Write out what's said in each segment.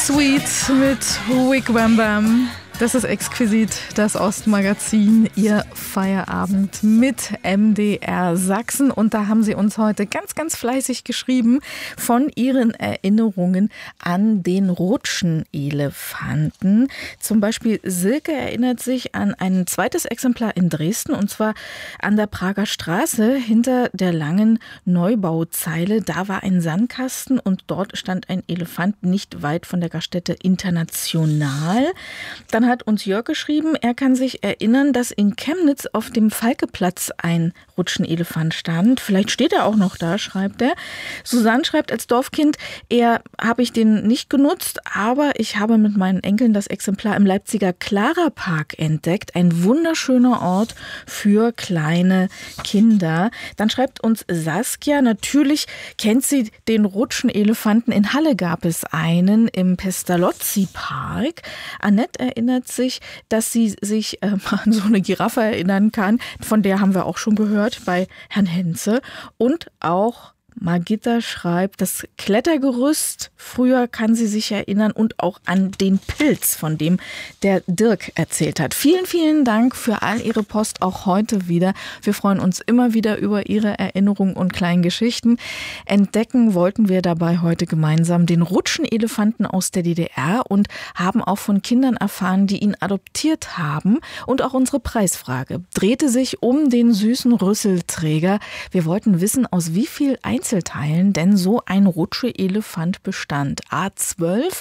Sweet mit Wigwam Bam. Das ist exquisit, das Ostmagazin, Ihr Feierabend mit MDR Sachsen. Und da haben Sie uns heute ganz, ganz fleißig geschrieben von Ihren Erinnerungen an den Rutschenelefanten. Zum Beispiel Silke erinnert sich an ein zweites Exemplar in Dresden, und zwar an der Prager Straße hinter der langen Neubauzeile. Da war ein Sandkasten und dort stand ein Elefant nicht weit von der Gaststätte International. Dann hat uns Jörg geschrieben, er kann sich erinnern, dass in Chemnitz auf dem Falkeplatz ein Rutschenelefant stand. Vielleicht steht er auch noch da, schreibt er. Susanne schreibt als Dorfkind, habe ich den nicht genutzt, aber ich habe mit meinen Enkeln das Exemplar im Leipziger Clara Park entdeckt. Ein wunderschöner Ort für kleine Kinder. Dann schreibt uns Saskia, natürlich kennt sie den Rutschenelefanten. In Halle gab es einen im Pestalozzi Park. Annette erinnert sich, dass sie sich an so eine Giraffe erinnern kann. Von der haben wir auch schon gehört bei Herrn Henze. Und auch Margitta schreibt, das Klettergerüst, früher kann sie sich erinnern, und auch an den Pilz, von dem der Dirk erzählt hat. Vielen, vielen Dank für all Ihre Post, auch heute wieder. Wir freuen uns immer wieder über Ihre Erinnerungen und kleinen Geschichten. Entdecken wollten wir dabei heute gemeinsam den Rutschenelefanten aus der DDR und haben auch von Kindern erfahren, die ihn adoptiert haben. Und auch unsere Preisfrage drehte sich um den süßen Rüsselträger. Wir wollten wissen, aus wie viel Einzelteilen denn so ein Rutschenelefant bestand. A12,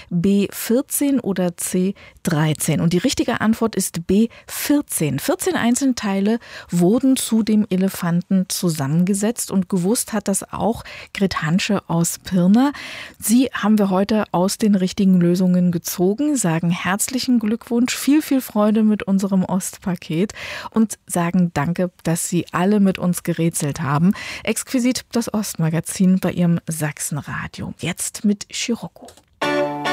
B14 oder C13. Und die richtige Antwort ist B14. 14 Einzelteile wurden zu dem Elefanten zusammengesetzt, und gewusst hat das auch Grit Hansche aus Pirna. Sie haben wir heute aus den richtigen Lösungen gezogen, sagen herzlichen Glückwunsch, viel, viel Freude mit unserem Ostpaket und sagen danke, dass Sie alle mit uns gerätselt haben. Exquisit das Ostmagazin bei Ihrem Sachsenradio. Jetzt mit Scirocco.